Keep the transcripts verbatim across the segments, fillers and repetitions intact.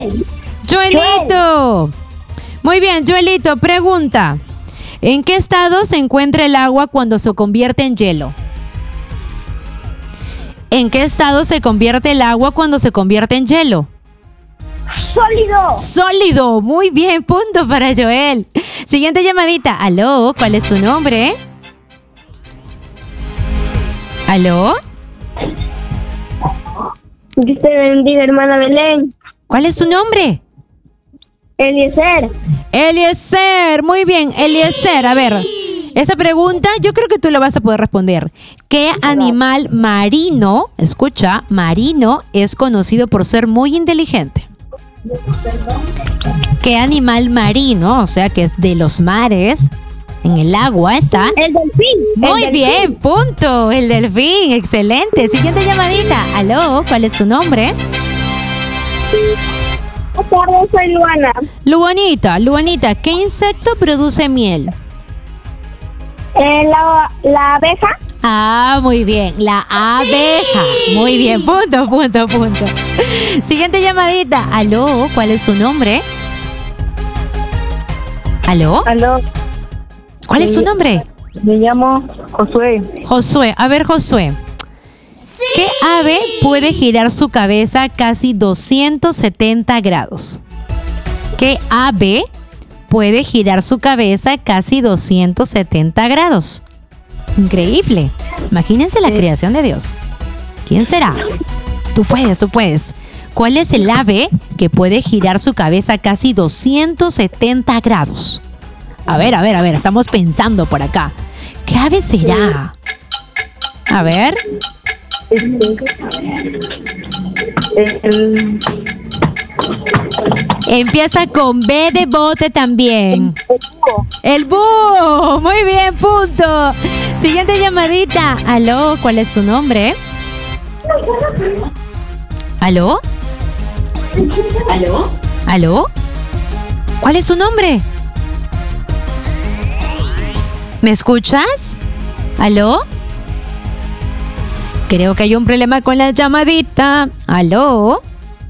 Joelito. Muy bien, Joelito, pregunta. ¿En qué estado se encuentra el agua cuando se convierte en hielo? ¿En qué estado se convierte el agua cuando se convierte en hielo? Sólido. Sólido. Muy bien, punto para Joel. Siguiente llamadita. Aló, ¿cuál es tu nombre? ¿Aló? Dios te bendiga, hermana Belén. ¿Cuál es tu nombre? Eliezer. Eliezer. Muy bien, Eliezer. A ver, esa pregunta yo creo que tú la vas a poder responder. ¿Qué animal marino, escucha, marino, es conocido por ser muy inteligente? ¿Qué animal marino, o sea, que es de los mares, en el agua está? El delfín. Muy el bien, delfín. punto. El delfín, excelente. Siguiente llamadita. Aló, ¿cuál es tu nombre? Buenas tardes, soy Luana. Luanita, Luanita, ¿qué insecto produce miel? Eh, la, la abeja. Ah, muy bien, la abeja. Muy bien, punto, punto, punto. Siguiente llamadita. Aló, ¿cuál es tu nombre? ¿Aló? Aló. ¿Cuál es tu nombre? Me llamo Josué. Josué. A ver, Josué. ¿Qué ave puede girar su cabeza casi doscientos setenta grados? ¿Qué ave puede girar su cabeza casi doscientos setenta grados? Increíble. Imagínense la creación de Dios. ¿Quién será? Tú puedes, tú puedes. ¿Cuál es el ave que puede girar su cabeza casi doscientos setenta grados? A ver, a ver, a ver, estamos pensando por acá. ¿Qué ave será? A ver. El, Empieza con B de bote también. el búho. El búho. Muy bien, punto. Siguiente llamadita. Aló, ¿cuál es tu nombre? ¿Aló? ¿Aló? ¿Aló? ¿Cuál es tu nombre? ¿Me escuchas? ¿Aló? Creo que hay un problema con la llamadita. ¿Aló?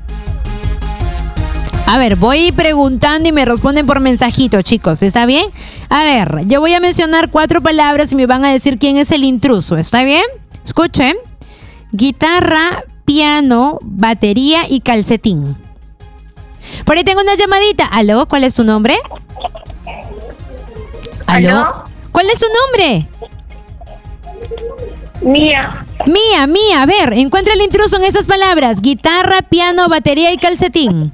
A ver, voy preguntando y me responden por mensajito, chicos. ¿Está bien? A ver, yo voy a mencionar cuatro palabras y me van a decir quién es el intruso. ¿Está bien? Escuchen. Guitarra, piano, batería y calcetín. Por ahí tengo una llamadita. ¿Aló? ¿Cuál es tu nombre? ¿Aló? ¿Aló? ¿Cuál es tu nombre? Mía. Mía, Mía. A ver, encuentra el intruso en esas palabras. Guitarra, piano, batería y calcetín.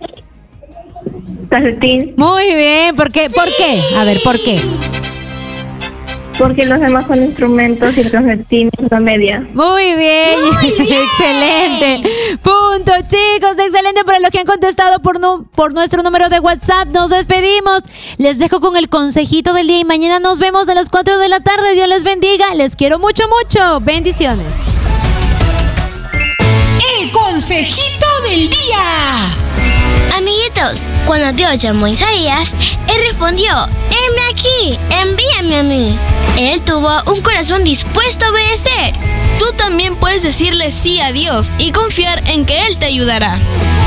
Calcetín. Muy bien. ¿Por qué? ¿Por qué? A ver, ¿por qué? Porque los demás son instrumentos y el calcetín es una media. Muy bien. Excelente. Punto, chicos. Excelente para los que han contestado por, no, por nuestro número de WhatsApp. Nos despedimos. Les dejo con el consejito del día y mañana nos vemos a las cuatro de la tarde. Dios les bendiga. Les quiero mucho, mucho. Bendiciones. El consejito del día. Amiguitos, cuando Dios llamó a Isaías, él respondió: heme aquí, envíame a mí. Él tuvo un corazón dispuesto a obedecer. Tú también puedes decirle sí a Dios y confiar en que Él te ayudará.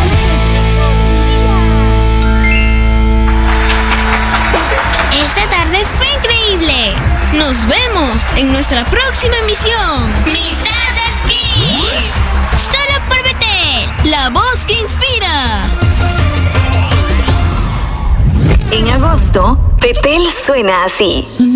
Esta tarde fue increíble. Nos vemos en nuestra próxima emisión. Mis tardes Kids. Solo por Betel. La voz que inspira. En agosto, Betel suena así.